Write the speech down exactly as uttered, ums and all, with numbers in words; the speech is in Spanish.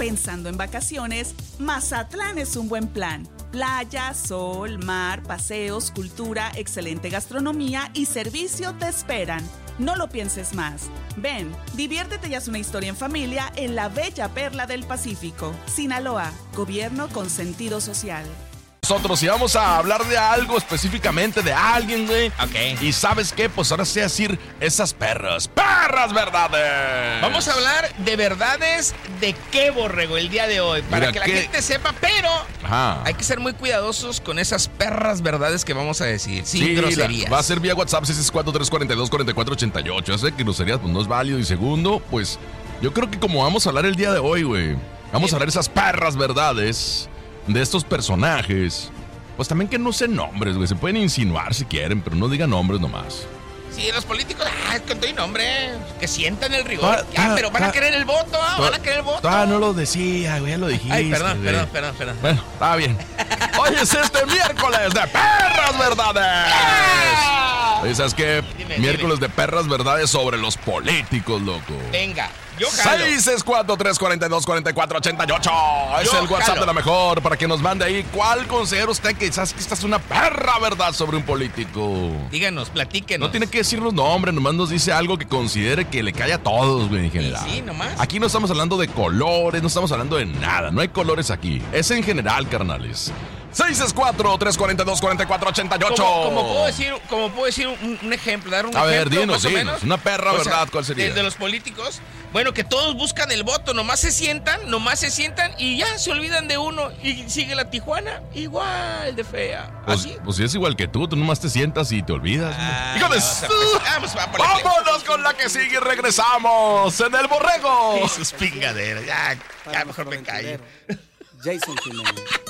Pensando en vacaciones, Mazatlán es un buen plan. Playa, sol, mar, paseos, cultura, excelente gastronomía y servicio te esperan. No lo pienses más. Ven, diviértete y haz una historia en familia en la bella perla del Pacífico. Sinaloa, gobierno con sentido social. Nosotros íbamos a hablar de algo específicamente, de alguien, güey. Ok. Y ¿sabes qué? Pues ahora sí decir esas perras. ¡Perras verdades! Vamos a hablar de verdades de qué, Borrego, el día de hoy. Para Mira, que la ¿qué? gente sepa, pero Ajá. hay que ser muy cuidadosos con esas perras verdades que vamos a decir. Sin Sí, groserías. la- va a ser vía WhatsApp seis seis cuatro, tres cuatro dos, cuatro cuatro ocho ocho. Hace que groserías pues no es válido. Y segundo, pues yo creo que como vamos a hablar el día de hoy, güey, vamos a hablar esas perras verdades de estos personajes. Pues también que no usen nombres, güey. Se pueden insinuar si quieren, pero no digan nombres nomás. Sí, los políticos, ah, con todo y nombre, que sientan el rigor. Ah, Ah, ah, pero van a ah, querer el voto, ah, van a querer el voto. Ah, no lo decía, güey, ya lo dijiste. Ay, perdón, güey. perdón, perdón, perdón. Bueno, está bien. Hoy es este miércoles de perras verdades. Oye, ¿sabes qué? Dime, Miércoles de perras verdades sobre los políticos, loco. Venga, yo jalo. seis seis cuatro, tres cuatro dos, cuatro cuatro ocho ocho. Es Yo el WhatsApp jalo. de la mejor para que nos mande ahí cuál considera usted que sabes que esta es una perra verdad sobre un político. Díganos, platíquenos. No tiene que decirnos nombres, nomás nos dice algo que considere que le cae a todos, güey, en general. sí, nomás. Aquí no estamos hablando de colores, no estamos hablando de nada, no hay colores aquí. Es en general, carnales. seis seis cuatro, tres cuatro dos, cuatro cuatro ocho ocho. Como, como puedo decir, como puedo decir un, un ejemplo, dar un A ver, ejemplo, dinos, más o dinos, menos. una perra O sea, verdad, ¿cuál sería? De, de los políticos, bueno, que todos buscan el voto, nomás se sientan, nomás se sientan y ya se olvidan de uno y sigue la Tijuana igual de fea. Pues, ¿Así? pues si es igual que tú, tú nomás te sientas y te olvidas. Ah, ¡Hijo de vamos su- a empezar. Vamos, va por la play. ¡Vámonos con la que sigue y regresamos en el borrego! Y sus pingaderas, ya, ya mejor me callo. Jason Jiménez.